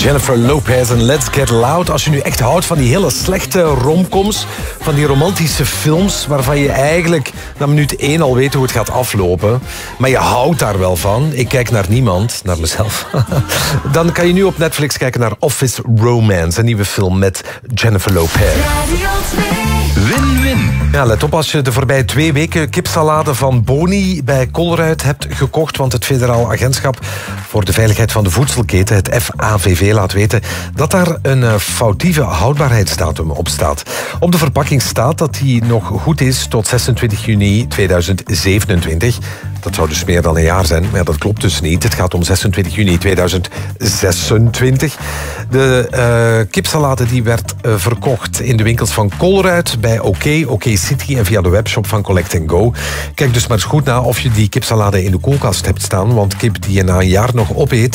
Jennifer Lopez en Let's Get Loud. Als je nu echt houdt van die hele slechte romcoms, van die romantische films waarvan je eigenlijk na minuut 1 al weet hoe het gaat aflopen, maar je houdt daar wel van. Ik kijk naar niemand, naar mezelf. Dan kan je nu op Netflix kijken naar Office Romance, een nieuwe film met Jennifer Lopez. Win-win. Ja, let op als je de voorbije 2 weken kipsalade van Boni bij Colruyt hebt gekocht, want het Federaal Agentschap voor de Veiligheid van de Voedselketen, het FAVV, laat weten dat daar een foutieve houdbaarheidsdatum op staat. Op de verpakking staat dat die nog goed is tot 26 juni 2027. Dat zou dus meer dan een jaar zijn, maar dat klopt dus niet. Het gaat om 26 juni 2026. De kipsalade die werd verkocht in de winkels van Colruyt, bij OK City en via de webshop van Collect & Go. Kijk dus maar eens goed na of je die kipsalade in de koelkast hebt staan, want kip die je na een jaar nog opeet,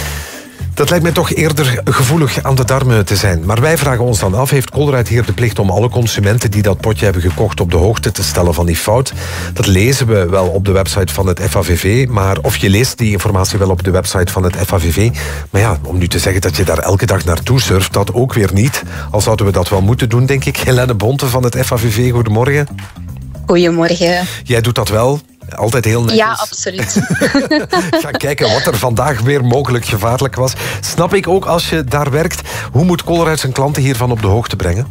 dat lijkt mij toch eerder gevoelig aan de darmen te zijn. Maar wij vragen ons dan af, heeft Colruyt hier de plicht om alle consumenten die dat potje hebben gekocht op de hoogte te stellen van die fout? Dat lezen we wel op de website van het FAVV, maar of je leest die informatie wel op de website van het FAVV. Maar ja, om nu te zeggen dat je daar elke dag naartoe surft, dat ook weer niet. Al zouden we dat wel moeten doen, denk ik. Helene Bonte van het FAVV, goedemorgen. Goedemorgen. Jij doet dat wel? Altijd heel netjes. Ja, absoluut. Ga kijken wat er vandaag weer mogelijk gevaarlijk was. Snap ik ook als je daar werkt. Hoe moet Colruyt zijn klanten hiervan op de hoogte brengen?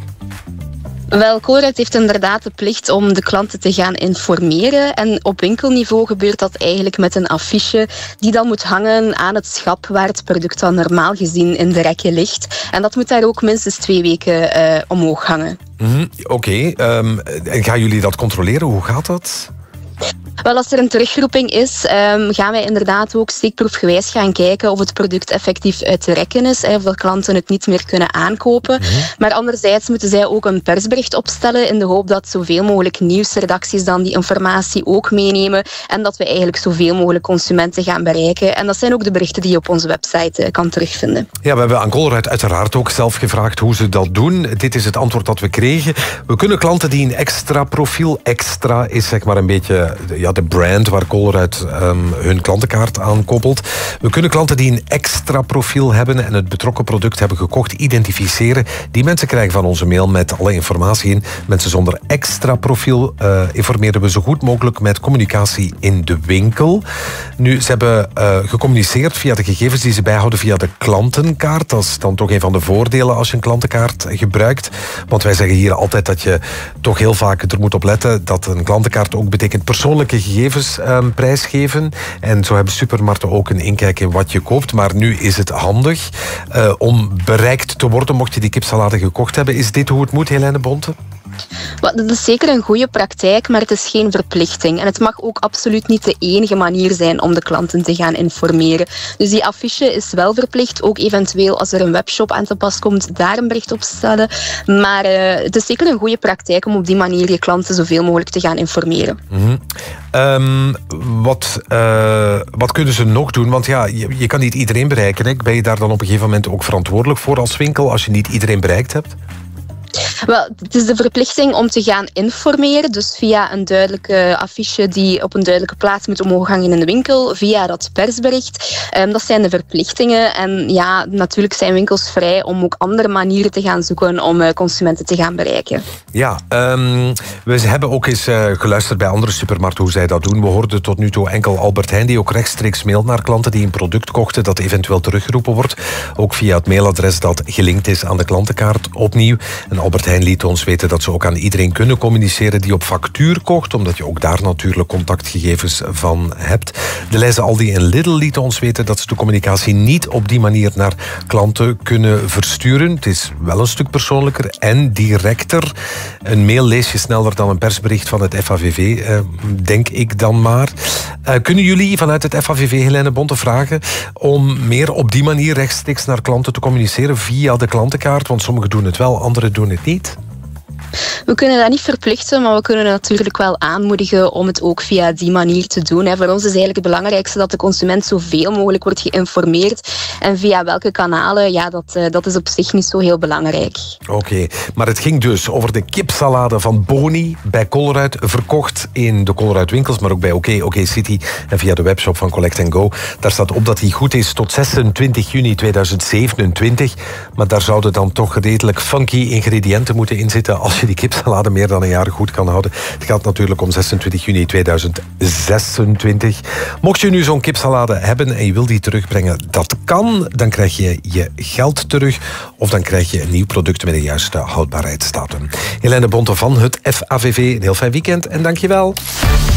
Wel, Colruyt heeft inderdaad de plicht om de klanten te gaan informeren. En op winkelniveau gebeurt dat eigenlijk met een affiche die dan moet hangen aan het schap waar het product dan normaal gezien in de rekken ligt. En dat moet daar ook minstens 2 weken omhoog hangen. Oké. En gaan jullie dat controleren? Hoe gaat dat? Wel, als er een terugroeping is, gaan wij inderdaad ook steekproefgewijs gaan kijken of het product effectief uit de rekken is, of dat klanten het niet meer kunnen aankopen. Maar anderzijds moeten zij ook een persbericht opstellen in de hoop dat zoveel mogelijk nieuwsredacties dan die informatie ook meenemen en dat we eigenlijk zoveel mogelijk consumenten gaan bereiken. En dat zijn ook de berichten die je op onze website kan terugvinden. Ja, we hebben aan Colruyt uiteraard ook zelf gevraagd hoe ze dat doen. Dit is het antwoord dat we kregen. We kunnen klanten die een extra profiel, extra is zeg maar een beetje de brand waar Colruyt hun klantenkaart aan koppelt. We kunnen klanten die een extra profiel hebben en het betrokken product hebben gekocht identificeren. Die mensen krijgen van onze mail met alle informatie in. Mensen zonder extra profiel informeren we zo goed mogelijk met communicatie in de winkel. Nu, ze hebben gecommuniceerd via de gegevens die ze bijhouden via de klantenkaart. Dat is dan toch een van de voordelen als je een klantenkaart gebruikt. Want wij zeggen hier altijd dat je toch heel vaak er moet op letten dat een klantenkaart ook betekent persoonlijke gegevens prijsgeven. En zo hebben supermarkten ook een inkijk in wat je koopt. Maar nu is het handig om bereikt te worden mocht je die kipsalade gekocht hebben. Is dit hoe het moet, Helene Bonte? Dat is zeker een goede praktijk, maar het is geen verplichting. En het mag ook absoluut niet de enige manier zijn om de klanten te gaan informeren. Dus die affiche is wel verplicht, ook eventueel als er een webshop aan te pas komt, daar een bericht op stellen. Maar het is zeker een goede praktijk om op die manier je klanten zoveel mogelijk te gaan informeren. Wat kunnen ze nog doen? Want ja, je kan niet iedereen bereiken. Hè? Ben je daar dan op een gegeven moment ook verantwoordelijk voor als winkel als je niet iedereen bereikt hebt? Wel, het is de verplichting om te gaan informeren, dus via een duidelijke affiche die op een duidelijke plaats moet omhoog hangen in de winkel, via dat persbericht. Dat zijn de verplichtingen en ja, natuurlijk zijn winkels vrij om ook andere manieren te gaan zoeken om consumenten te gaan bereiken. Ja, we hebben ook eens geluisterd bij andere supermarkten hoe zij dat doen. We hoorden tot nu toe enkel Albert Heijn die ook rechtstreeks mailt naar klanten die een product kochten dat eventueel teruggeroepen wordt. Ook via het mailadres dat gelinkt is aan de klantenkaart opnieuw. En Albert Heijn liet ons weten dat ze ook aan iedereen kunnen communiceren die op factuur kocht, omdat je ook daar natuurlijk contactgegevens van hebt. De Leize, Aldi en Lidl lieten ons weten dat ze de communicatie niet op die manier naar klanten kunnen versturen. Het is wel een stuk persoonlijker en directer. Een mail lees je sneller dan een persbericht van het FAVV, denk ik dan maar. Kunnen jullie vanuit het FAVV, Helene Bonte, vragen om meer op die manier rechtstreeks naar klanten te communiceren via de klantenkaart? Want sommigen doen het wel, anderen doen het niet. We kunnen dat niet verplichten, maar we kunnen natuurlijk wel aanmoedigen om het ook via die manier te doen. Voor ons is eigenlijk het belangrijkste dat de consument zoveel mogelijk wordt geïnformeerd. En via welke kanalen, dat is op zich niet zo heel belangrijk. Oké, maar het ging dus over de kipsalade van Boni bij Colruyt, verkocht in de Colruyt winkels, maar ook bij OK City en via de webshop van Collect & Go. Daar staat op dat die goed is tot 26 juni 2027. Maar daar zouden dan toch redelijk funky ingrediënten moeten in zitten als je die kipsalade meer dan een jaar goed kan houden. Het gaat natuurlijk om 26 juni 2026. Mocht je nu zo'n kipsalade hebben en je wil die terugbrengen, dat kan. Dan krijg je je geld terug of dan krijg je een nieuw product met de juiste houdbaarheidsdatum. Helene Bonte van het FAVV, een heel fijn weekend en dank je wel.